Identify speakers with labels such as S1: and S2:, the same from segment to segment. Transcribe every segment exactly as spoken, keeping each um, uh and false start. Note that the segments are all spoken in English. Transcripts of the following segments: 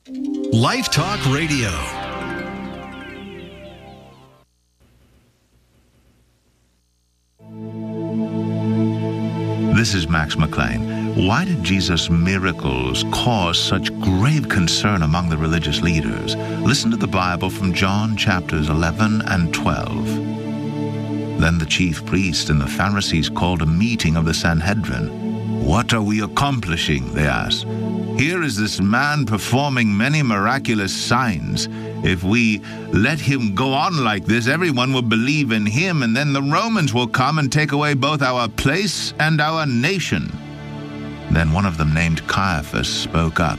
S1: Life Talk Radio.
S2: This is Max McLean. Why did Jesus' miracles cause such grave concern among the religious leaders? Listen to the Bible from John chapters eleven and twelve. Then the chief priests and the Pharisees called a meeting of the Sanhedrin. "What are we accomplishing?" they asked. "Here is this man performing many miraculous signs. If we let him go on like this, everyone will believe in him, and then the Romans will come and take away both our place and our nation." Then one of them, named Caiaphas, spoke up.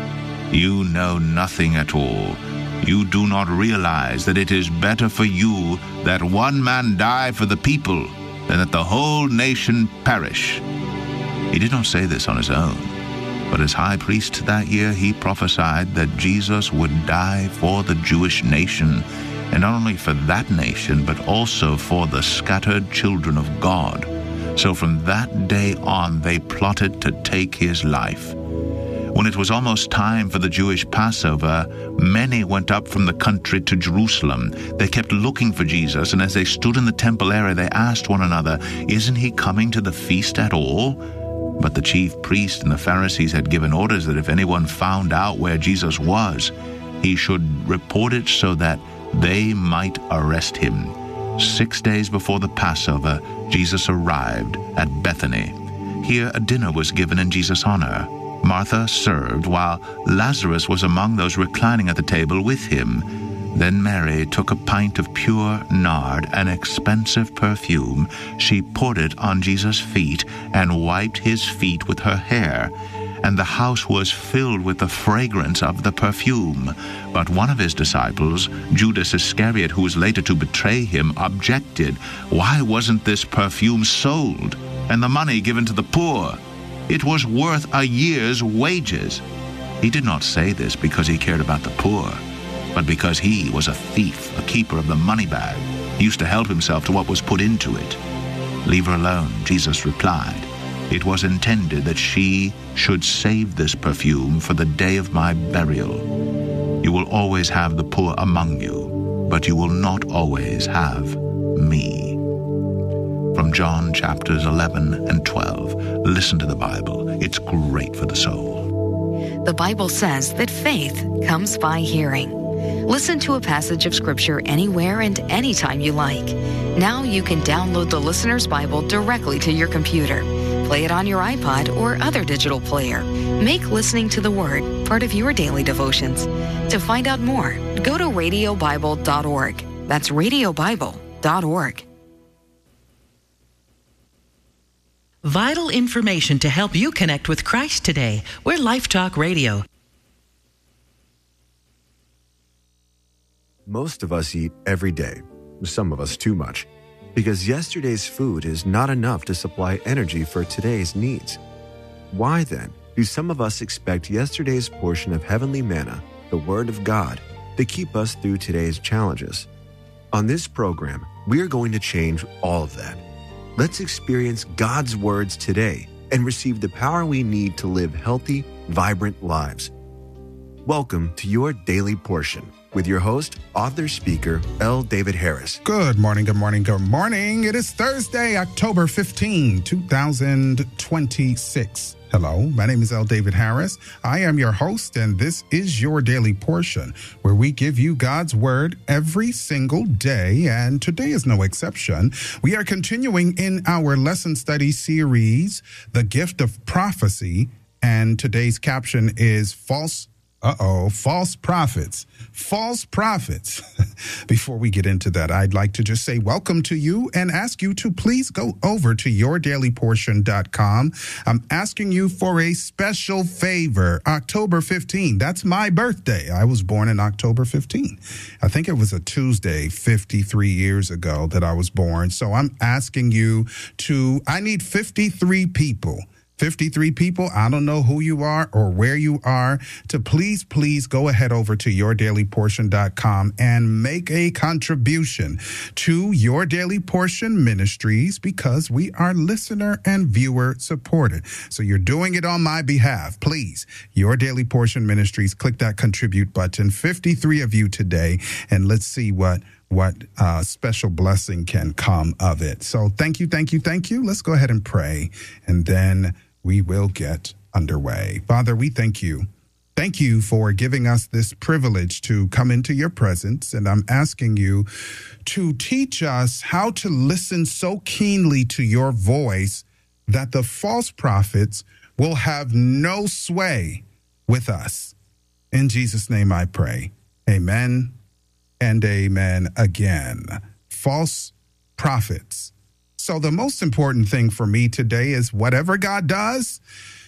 S2: "You know nothing at all. You do not realize that it is better for you that one man die for the people than that the whole nation perish." He did not say this on his own, but as high priest that year, he prophesied that Jesus would die for the Jewish nation, and not only for that nation, but also for the scattered children of God. So from that day on, they plotted to take his life. When it was almost time for the Jewish Passover, many went up from the country to Jerusalem. They kept looking for Jesus, and as they stood in the temple area, they asked one another, "Isn't he coming to the feast at all?" But the chief priests and the Pharisees had given orders that if anyone found out where Jesus was, he should report it so that they might arrest him. Six days before the Passover, Jesus arrived at Bethany. Here a dinner was given in Jesus' honor. Martha served, while Lazarus was among those reclining at the table with him. Then Mary took a pint of pure nard, an expensive perfume. She poured it on Jesus' feet and wiped his feet with her hair. And the house was filled with the fragrance of the perfume. But one of his disciples, Judas Iscariot, who was later to betray him, objected. "Why wasn't this perfume sold and the money given to the poor? It was worth a year's wages." He did not say this because he cared about the poor, but because he was a thief, a keeper of the money bag. He used to help himself to what was put into it. "Leave her alone," Jesus replied. "It was intended that she should save this perfume for the day of my burial. You will always have the poor among you, but you will not always have me." From John chapters eleven and twelve. Listen to the Bible. It's great for the soul.
S3: The Bible says that faith comes by hearing. Listen to a passage of Scripture anywhere and anytime you like. Now you can download the Listener's Bible directly to your computer. Play it on your iPod or other digital player. Make listening to the Word part of your daily devotions. To find out more, go to radio bible dot org. That's radio bible dot org.
S4: Vital information to help you connect with Christ today. We're Life Talk Radio.
S5: Most of us eat every day, some of us too much, because yesterday's food is not enough to supply energy for today's needs. Why then do some of us expect yesterday's portion of heavenly manna, the Word of God, to keep us through today's challenges? On this program, we are going to change all of that. Let's experience God's words today and receive the power we need to live healthy, vibrant lives. Welcome to your Daily Portion with your host, author, speaker, L. David Harris.
S6: Good morning, good morning, good morning. It is Thursday, October fifteenth, twenty twenty-six. Hello, my name is L. David Harris. I am your host, and this is your Daily Portion, where we give you God's Word every single day, and today is no exception. We are continuing in our lesson study series, The Gift of Prophecy, and today's caption is False Uh-oh, false prophets, false prophets. Before we get into that, I'd like to just say welcome to you and ask you to please go over to your daily portion dot com. I'm asking you for a special favor. October fifteenth, that's my birthday. I was born in October fifteenth. I think it was a Tuesday fifty-three years ago that I was born. So I'm asking you to, I need fifty-three people. fifty-three people, I don't know who you are or where you are, to please, please go ahead over to your daily portion dot com and make a contribution to Your Daily Portion Ministries, because we are listener and viewer supported. So you're doing it on my behalf. Please, Your Daily Portion Ministries, click that contribute button. fifty-three of you today, and let's see what what uh, special blessing can come of it. So thank you, thank you, thank you. Let's go ahead and pray, and then we will get underway. Father, we thank you. Thank you for giving us this privilege to come into your presence. And I'm asking you to teach us how to listen so keenly to your voice that the false prophets will have no sway with us. In Jesus' name I pray. Amen and amen again. False prophets. So the most important thing for me today is whatever God does,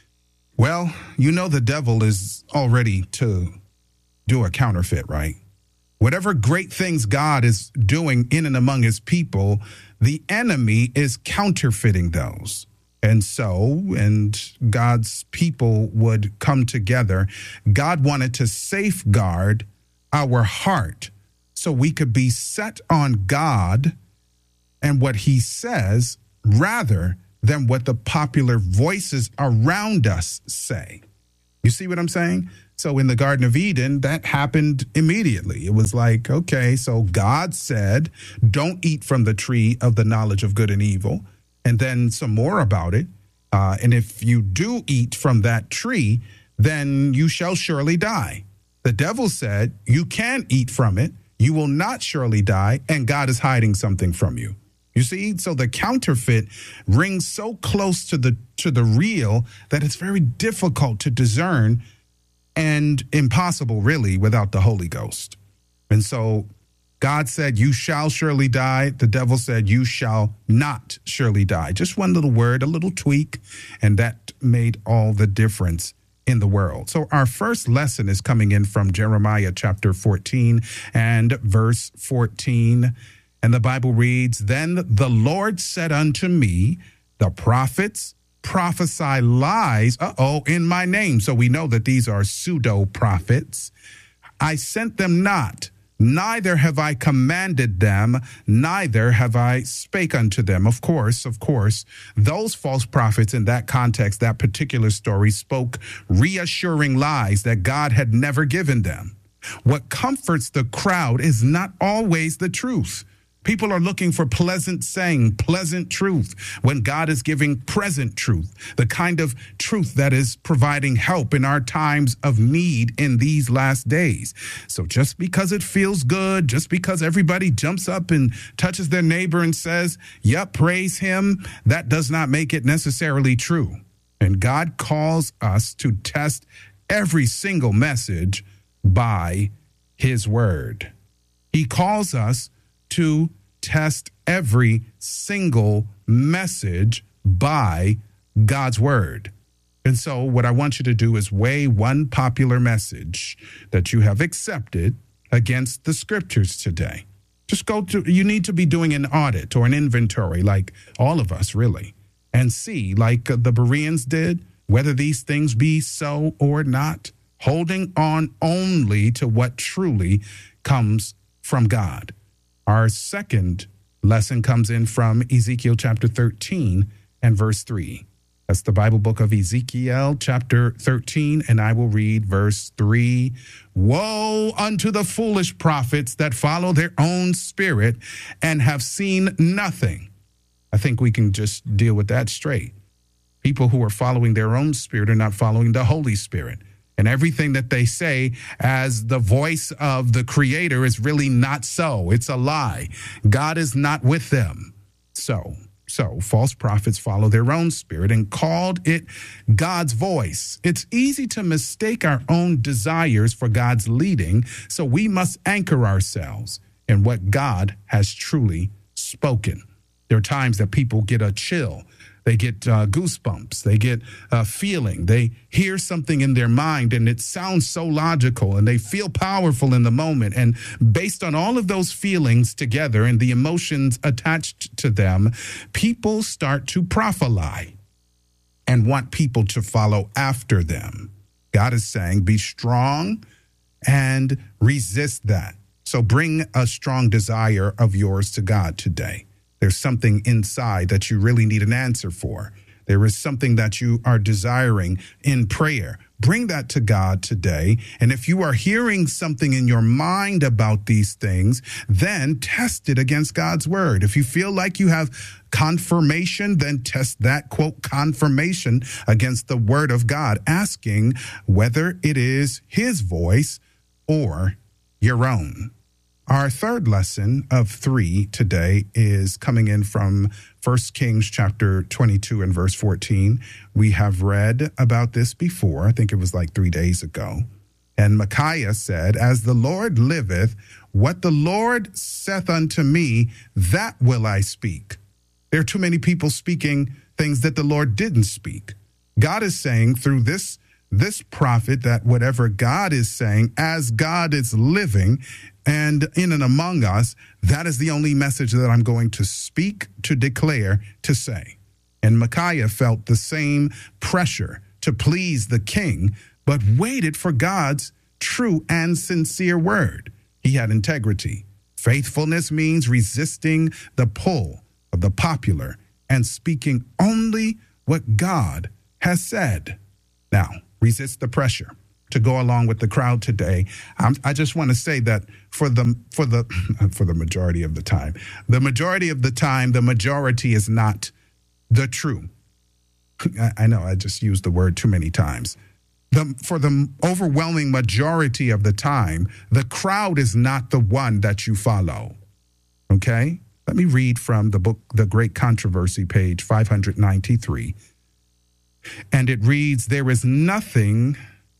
S6: well, you know the devil is all ready to do a counterfeit, right? Whatever great things God is doing in and among his people, the enemy is counterfeiting those. And so, and God's people would come together. God wanted to safeguard our heart so we could be set on God and what he says, rather than what the popular voices around us say. You see what I'm saying? So in the Garden of Eden, that happened immediately. It was like, okay, so God said, don't eat from the tree of the knowledge of good and evil. And then some more about it. Uh, and if you do eat from that tree, then you shall surely die. The devil said, you can eat from it. You will not surely die. And God is hiding something from you. You see, so the counterfeit rings so close to the to the real that it's very difficult to discern, and impossible, really, without the Holy Ghost. And so God said, you shall surely die. The devil said, you shall not surely die. Just one little word, a little tweak, and that made all the difference in the world. So our first lesson is coming in from Jeremiah chapter fourteen and verse fourteen. And the Bible reads, then the Lord said unto me, the prophets prophesy lies, uh-oh, in my name. So we know that these are pseudo prophets. I sent them not, neither have I commanded them, neither have I spake unto them. Of course, of course, those false prophets in that context, that particular story, spoke reassuring lies that God had never given them. What comforts the crowd is not always the truth. People are looking for pleasant saying, pleasant truth, when God is giving present truth, the kind of truth that is providing help in our times of need in these last days. So just because it feels good, just because everybody jumps up and touches their neighbor and says, yep, praise him, that does not make it necessarily true. And God calls us to test every single message by his word. He calls us to test every single message by God's word. And so what I want you to do is weigh one popular message that you have accepted against the scriptures today. Just go to, you need to be doing an audit or an inventory, like all of us really, and see, like the Bereans did, whether these things be so or not, holding on only to what truly comes from God. Our second lesson comes in from Ezekiel chapter thirteen and verse three. That's the Bible book of Ezekiel chapter thirteen, and I will read verse three. Woe unto the foolish prophets that follow their own spirit and have seen nothing. I think we can just deal with that straight. People who are following their own spirit are not following the Holy Spirit. And everything that they say as the voice of the Creator is really not so. It's a lie. God is not with them. So, so false prophets follow their own spirit and called it God's voice. It's easy to mistake our own desires for God's leading, so we must anchor ourselves in what God has truly spoken. There are times that people get a chill. They get uh, goosebumps. They get a feeling. They hear something in their mind and it sounds so logical and they feel powerful in the moment. And based on all of those feelings together and the emotions attached to them, people start to prophesy. and want people to follow after them. God is saying, be strong and resist that. So bring a strong desire of yours to God today. There's something inside that you really need an answer for. There is something that you are desiring in prayer. Bring that to God today. And if you are hearing something in your mind about these things, then test it against God's word. If you feel like you have confirmation, then test that, quote, confirmation against the word of God, asking whether it is his voice or your own. Our third lesson of three today is coming in from First Kings chapter twenty-two and verse fourteen. We have read about this before. I think it was like three days ago. And Micaiah said, as the Lord liveth, what the Lord saith unto me, that will I speak. There are too many people speaking things that the Lord didn't speak. God is saying through this This prophet that whatever God is saying, as God is living and in and among us, that is the only message that I'm going to speak, to declare, to say. And Micaiah felt the same pressure to please the king, but waited for God's true and sincere word. He had integrity. Faithfulness means resisting the pull of the popular and speaking only what God has said. Now, resist the pressure to go along with the crowd today. I'm, I just want to say that for the for the for the majority of the time, the majority of the time, the majority is not the true. I, I know I just used the word too many times. The, for the overwhelming majority of the time, the crowd is not the one that you follow. Okay? Let me read from the book, The Great Controversy, page five ninety-three. And it reads, there is nothing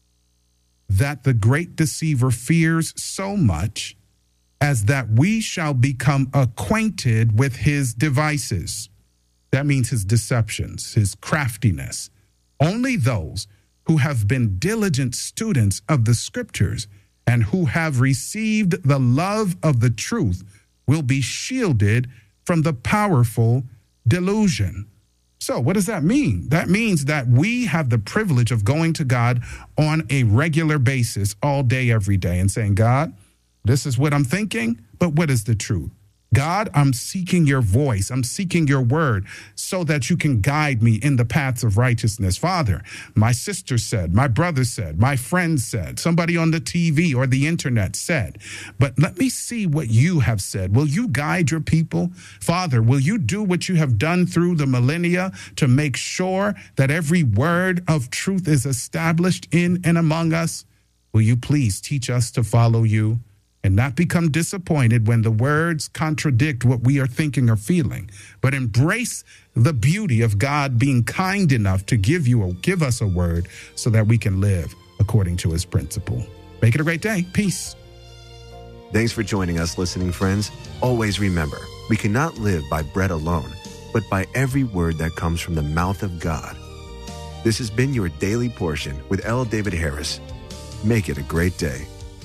S6: that the great deceiver fears so much as that we shall become acquainted with his devices. That means his deceptions, his craftiness. Only those who have been diligent students of the scriptures and who have received the love of the truth will be shielded from the powerful delusion. So what does that mean? That means that we have the privilege of going to God on a regular basis all day, every day, and saying, God, this is what I'm thinking, but what is the truth? God, I'm seeking your voice. I'm seeking your word so that you can guide me in the paths of righteousness. Father, my sister said, my brother said, my friend said, somebody on the T V or the internet said, but let me see what you have said. Will you guide your people? Father, will you do what you have done through the millennia to make sure that every word of truth is established in and among us? Will you please teach us to follow you and not become disappointed when the words contradict what we are thinking or feeling, but embrace the beauty of God being kind enough to give you or give us a word so that we can live according to his principle. Make it a great day. Peace.
S5: Thanks for joining us, listening friends. Always remember, we cannot live by bread alone, but by every word that comes from the mouth of God. This has been your Daily Portion with L. David Harris. Make it a great day.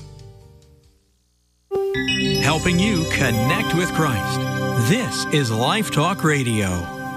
S1: Helping you connect with Christ. This is Life Talk Radio.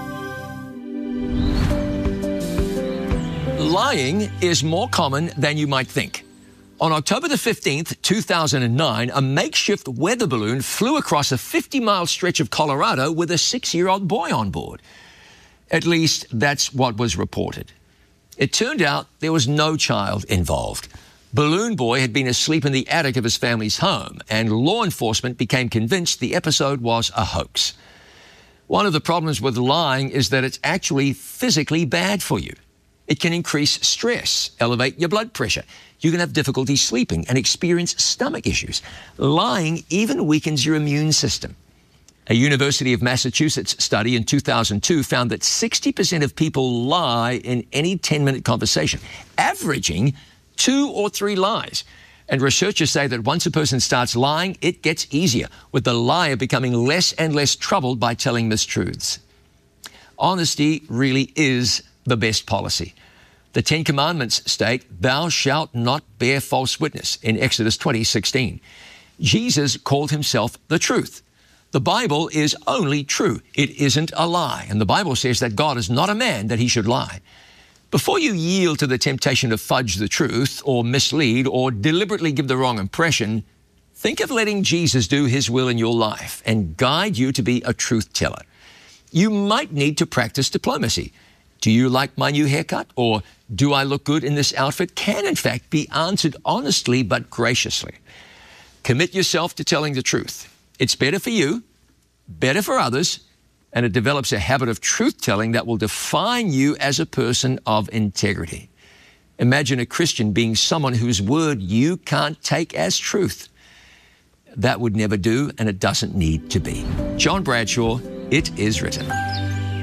S7: Lying is more common than you might think. On October the fifteenth, two thousand nine, a makeshift weather balloon flew across a fifty-mile stretch of Colorado with a six-year-old boy on board. At least, that's what was reported. It turned out there was no child involved. Balloon Boy had been asleep in the attic of his family's home, and law enforcement became convinced the episode was a hoax. One of the problems with lying is that it's actually physically bad for you. It can increase stress, elevate your blood pressure. You can have difficulty sleeping and experience stomach issues. Lying even weakens your immune system. A University of Massachusetts study in two thousand two found that sixty percent of people lie in any ten-minute conversation, averaging two or three lies. And researchers say that once a person starts lying, it gets easier, with the liar becoming less and less troubled by telling mistruths. Honesty really is the best policy. The Ten Commandments state, "Thou shalt not bear false witness," in Exodus twenty sixteen. Jesus called himself the truth. The Bible is only true. It isn't a lie. And the Bible says that God is not a man that he should lie. Before you yield to the temptation to fudge the truth or mislead or deliberately give the wrong impression, think of letting Jesus do his will in your life and guide you to be a truth teller. You might need to practice diplomacy. Do you like my new haircut? Or do I look good in this outfit? Can in fact be answered honestly but graciously. Commit yourself to telling the truth. It's better for you, better for others, and it develops a habit of truth-telling that will define you as a person of integrity. Imagine a Christian being someone whose word you can't take as truth. That would never do, and it doesn't need to be. John Bradshaw, It Is Written.